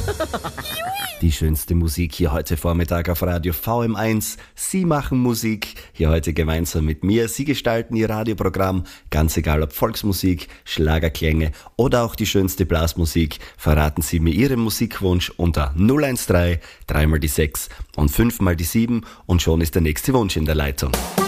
Die schönste Musik hier heute Vormittag auf Radio VM1. Sie machen Musik, hier heute gemeinsam mit mir. Sie gestalten Ihr Radioprogramm, ganz egal ob Volksmusik, Schlagerklänge oder auch die schönste Blasmusik. Verraten Sie mir Ihren Musikwunsch unter 013 3 mal die 6 und 5 mal die 7 und schon ist der nächste Wunsch in der Leitung.